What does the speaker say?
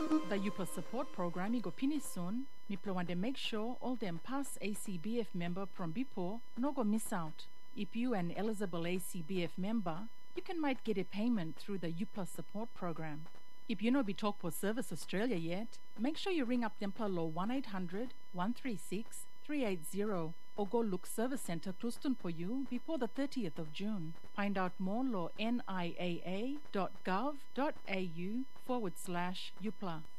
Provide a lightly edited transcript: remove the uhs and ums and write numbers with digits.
The UPLA support program igo pini soon. Miplo want to make sure all them past ACBF member from Bipo no go miss out. If you an eligible ACBF member, you can might get a payment through the UPLA support program. If you no be talk for Service Australia yet, make sure you ring up Dempla Law 1-800-136-380 or go look Service Centre Cluston for you before the 30th of June. Find out more law niaa.gov.au/UPLA.